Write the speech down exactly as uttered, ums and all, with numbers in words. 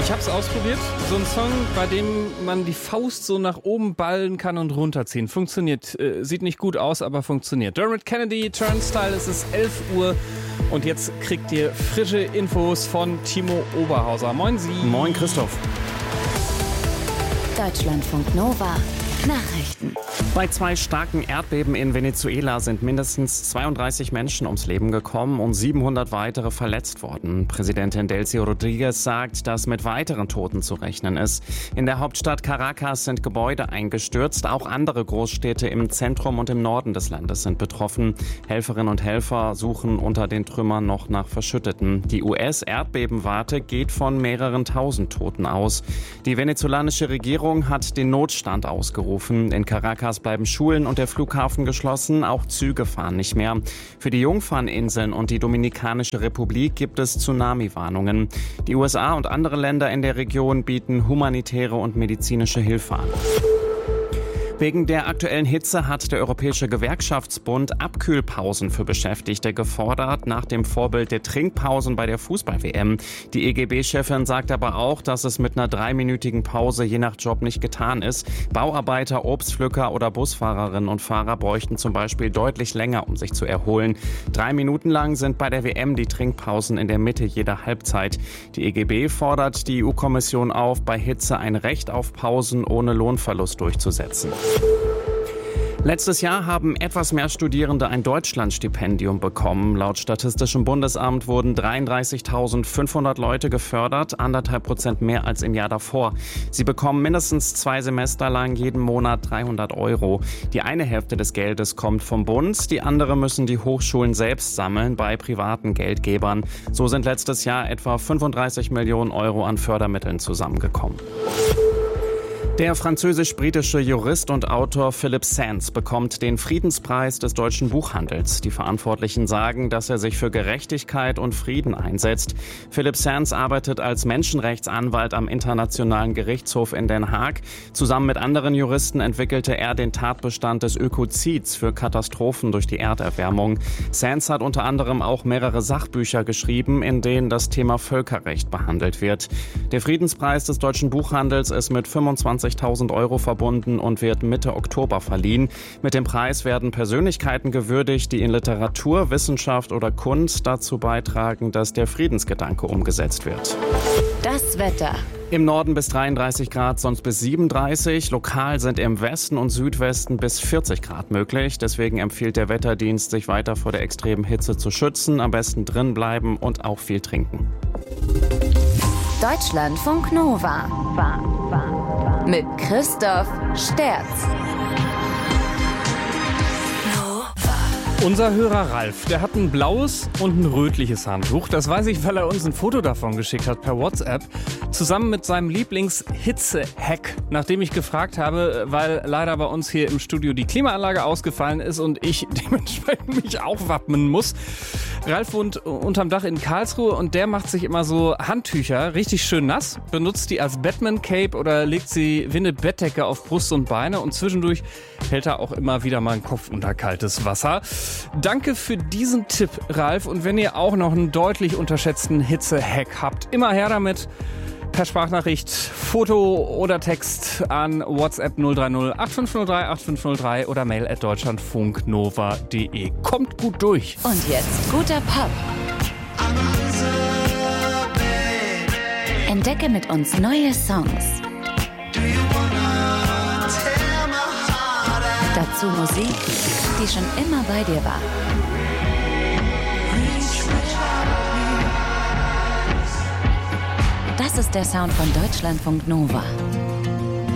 Ich hab's ausprobiert. So ein Song, bei dem man die Faust so nach oben ballen kann und runterziehen. Funktioniert. Äh, sieht nicht gut aus, aber funktioniert. Dermot Kennedy, Turnstile, es ist elf Uhr. Und jetzt kriegt ihr frische Infos von Timo Oberhauser. Moin Sie. Moin Christoph. Deutschlandfunk Nova. Nachrichten. Bei zwei starken Erdbeben in Venezuela sind mindestens zweiunddreißig Menschen ums Leben gekommen und siebenhundert weitere verletzt worden. Präsidentin Delcy Rodriguez sagt, dass mit weiteren Toten zu rechnen ist. In der Hauptstadt Caracas sind Gebäude eingestürzt. Auch andere Großstädte im Zentrum und im Norden des Landes sind betroffen. Helferinnen und Helfer suchen unter den Trümmern noch nach Verschütteten. Die U S-Erdbebenwarte geht von mehreren tausend Toten aus. Die venezolanische Regierung hat den Notstand ausgerufen. In Caracas bleiben Schulen und der Flughafen geschlossen, auch Züge fahren nicht mehr. Für die Jungferninseln und die Dominikanische Republik gibt es Tsunami-Warnungen. Die U S A und andere Länder in der Region bieten humanitäre und medizinische Hilfe an. Wegen der aktuellen Hitze hat der Europäische Gewerkschaftsbund Abkühlpausen für Beschäftigte gefordert, nach dem Vorbild der Trinkpausen bei der Fußball-W M. Die E G B-Chefin sagt aber auch, dass es mit einer dreiminütigen Pause je nach Job nicht getan ist. Bauarbeiter, Obstpflücker oder Busfahrerinnen und Fahrer bräuchten zum Beispiel deutlich länger, um sich zu erholen. Drei Minuten lang sind bei der W M die Trinkpausen in der Mitte jeder Halbzeit. Die E G B fordert die E U-Kommission auf, bei Hitze ein Recht auf Pausen ohne Lohnverlust durchzusetzen. Letztes Jahr haben etwas mehr Studierende ein Deutschlandstipendium bekommen. Laut Statistischem Bundesamt wurden dreiunddreißigtausendfünfhundert Leute gefördert, anderthalb Prozent mehr als im Jahr davor. Sie bekommen mindestens zwei Semester lang jeden Monat dreihundert Euro. Die eine Hälfte des Geldes kommt vom Bund, die andere müssen die Hochschulen selbst sammeln bei privaten Geldgebern. So sind letztes Jahr etwa fünfunddreißig Millionen Euro an Fördermitteln zusammengekommen. Der französisch-britische Jurist und Autor Philip Sands bekommt den Friedenspreis des deutschen Buchhandels. Die Verantwortlichen sagen, dass er sich für Gerechtigkeit und Frieden einsetzt. Philip Sands arbeitet als Menschenrechtsanwalt am Internationalen Gerichtshof in Den Haag. Zusammen mit anderen Juristen entwickelte er den Tatbestand des Ökozids für Katastrophen durch die Erderwärmung. Sands hat unter anderem auch mehrere Sachbücher geschrieben, in denen das Thema Völkerrecht behandelt wird. Der Friedenspreis des deutschen Buchhandels ist mit fünfundzwanzigtausend Euro verbunden und wird Mitte Oktober verliehen. Mit dem Preis werden Persönlichkeiten gewürdigt, die in Literatur, Wissenschaft oder Kunst dazu beitragen, dass der Friedensgedanke umgesetzt wird. Das Wetter. Im Norden bis dreiunddreißig Grad, sonst bis siebenunddreißig. Lokal sind im Westen und Südwesten bis vierzig Grad möglich. Deswegen empfiehlt der Wetterdienst, sich weiter vor der extremen Hitze zu schützen. Am besten drin bleiben und auch viel trinken. Deutschlandfunk Nova. Mit Christoph Sterz. Unser Hörer Ralf, der hat ein blaues und ein rötliches Handtuch. Das weiß ich, weil er uns ein Foto davon geschickt hat per WhatsApp. Zusammen mit seinem Lieblings-Hitze-Hack. Nachdem ich gefragt habe, weil leider bei uns hier im Studio die Klimaanlage ausgefallen ist und ich dementsprechend mich auch wappnen muss. Ralf wohnt unterm Dach in Karlsruhe und der macht sich immer so Handtücher richtig schön nass, benutzt die als Batman-Cape oder legt sie wie eine Bettdecke auf Brust und Beine und zwischendurch hält er auch immer wieder mal den Kopf unter kaltes Wasser. Danke für diesen Tipp, Ralf. Und wenn ihr auch noch einen deutlich unterschätzten Hitze-Hack habt, immer her damit. Per Sprachnachricht, Foto oder Text an WhatsApp null drei null acht fünf null drei acht fünf null drei oder mail at deutschlandfunknova punkt de. Kommt gut durch. Und jetzt guter Pop. Entdecke mit uns neue Songs. Dazu Musik, die schon immer bei dir war. Das ist der Sound von Deutschlandfunk Nova.